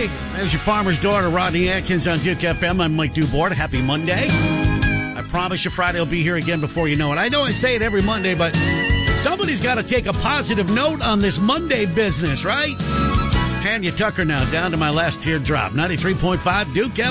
right. There's your farmer's daughter, Rodney Atkins on Duke FM. I'm Mike Dubord. Happy Monday. I promise you Friday will be here again before you know it. I know I say it every Monday, but somebody's got to take a positive note on this Monday business, right? Tanya Tucker now, down to my last teardrop. 93.5 Duke FM.